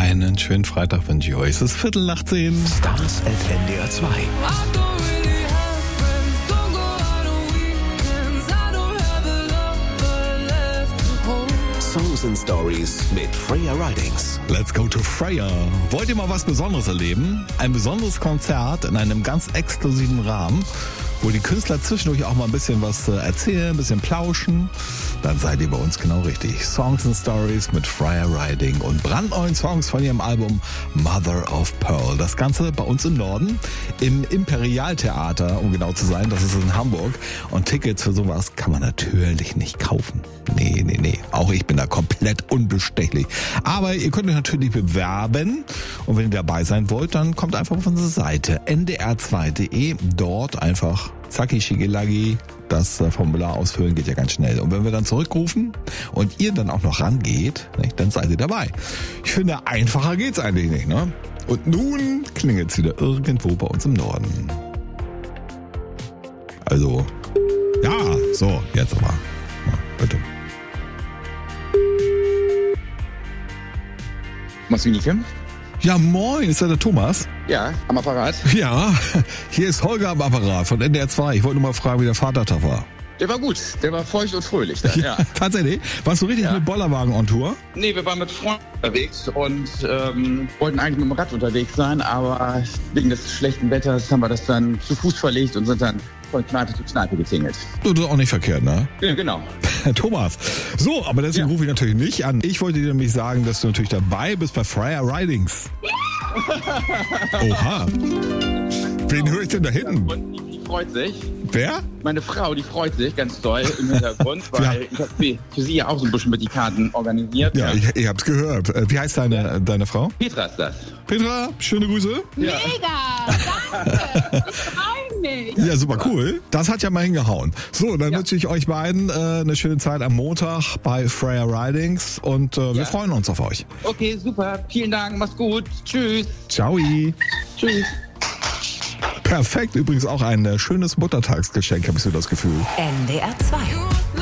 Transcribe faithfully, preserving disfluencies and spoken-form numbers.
Einen schönen Freitag wünsche ich euch. Es ist Viertel nach zehn. Stars at N D R zwei. Songs and Stories mit Freya Ridings. Let's go to Freya. Wollt ihr mal was Besonderes erleben? Ein besonderes Konzert in einem ganz exklusiven Rahmen, wo die Künstler zwischendurch auch mal ein bisschen was erzählen, ein bisschen plauschen. Dann seid ihr bei uns genau richtig. Songs and Stories mit Freya Riding und brandneuen Songs von ihrem Album Mother of Pearl. Das Ganze bei uns im Norden, im Imperialtheater, um genau zu sein. Das ist in Hamburg. Und Tickets für sowas kann man natürlich nicht kaufen. Nee, nee, nee. Auch ich bin da komplett unbestechlich. Aber ihr könnt euch natürlich bewerben. Und wenn ihr dabei sein wollt, dann kommt einfach auf unsere Seite n d r zwei punkt d e. Dort einfach zacki schickelaggi das Formular ausfüllen, geht ja ganz schnell. Und wenn wir dann zurückrufen und ihr dann auch noch rangeht, nicht, dann seid ihr dabei. Ich finde, einfacher geht's eigentlich nicht, ne? Und nun klingelt's wieder irgendwo bei uns im Norden. Also, ja, so, jetzt aber. Ja, bitte. Masvinike? Ja, moin, ist da der Thomas? Ja, am Apparat. Ja, hier ist Holger am Apparat von N D R zwei. Ich wollte nur mal fragen, wie der Vatertag war. Der war gut, der war feucht und fröhlich. Da, ja. Tatsächlich? Warst du richtig Ja. mit Bollerwagen on Tour? Nee, wir waren mit Freunden unterwegs und ähm, wollten eigentlich mit dem Rad unterwegs sein, aber wegen des schlechten Wetters haben wir das dann zu Fuß verlegt und sind dann von Kneipe zu Kneipe getingelt. Das ist auch nicht verkehrt, ne? Ja, genau. Thomas. So, aber deswegen Ja. rufe ich natürlich nicht an. Ich wollte dir nämlich sagen, dass du natürlich dabei bist bei Freya Ridings. Oha. Wen höre ich denn da hinten? Und die, die freut sich. Wer? Meine Frau, die freut sich ganz doll im Hintergrund, weil Ja. ich habe für sie ja auch so ein bisschen mit die Karten organisiert. Ja, ich, ich hab's gehört. Äh, Wie heißt deine, deine Frau? Petra ist das. Petra, schöne Grüße. Ja. Mega, danke. Ich freue mich. Ja, super cool. Das hat ja mal hingehauen. So, dann Ja. wünsche ich euch beiden äh, eine schöne Zeit am Montag bei Freya Ridings und äh, wir Ja. freuen uns auf euch. Okay, super. Vielen Dank. Mach's gut. Tschüss. Ciao. Tschüss. Perfekt. Übrigens auch ein äh, schönes Muttertagsgeschenk, habe ich so das Gefühl. N D R zwei.